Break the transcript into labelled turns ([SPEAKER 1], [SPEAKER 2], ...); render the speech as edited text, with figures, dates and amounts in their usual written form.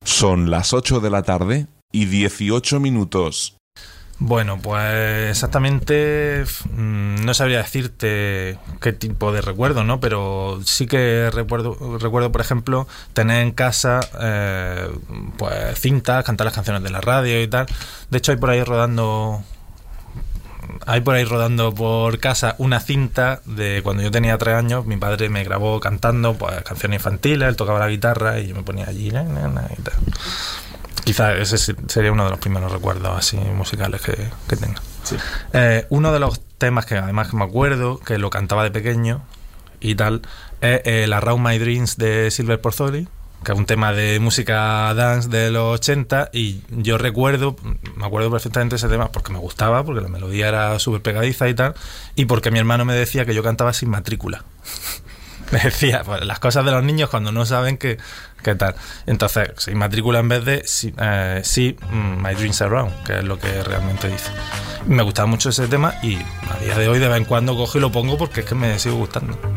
[SPEAKER 1] Son las 8 de la tarde y 18 minutos.
[SPEAKER 2] Bueno, pues exactamente no sabría decirte qué tipo de recuerdo, ¿no? Pero sí que recuerdo, por ejemplo, tener en casa pues cintas, cantar las canciones de la radio y tal. De hecho, hay por ahí rodando por casa una cinta de cuando yo tenía 3 años. Mi padre me grabó cantando pues canciones infantiles, él tocaba la guitarra y yo me ponía allí y tal. Quizás ese sería uno de los primeros recuerdos así musicales que tengo. Sí. Uno de los temas que además que me acuerdo, que lo cantaba de pequeño y tal, es el Around My Dreams de Silver Porzoli, que es un tema de música dance de los 80, y yo me acuerdo perfectamente ese tema porque me gustaba, porque la melodía era súper pegadiza y tal, y porque mi hermano me decía que yo cantaba sin matrícula. Me decía, pues, las cosas de los niños cuando no saben qué tal. Entonces, sin matrícula en vez de sí, My Dreams Around, que es lo que realmente dice. Me gustaba mucho ese tema y a día de hoy de vez en cuando cojo y lo pongo porque es que me sigue gustando.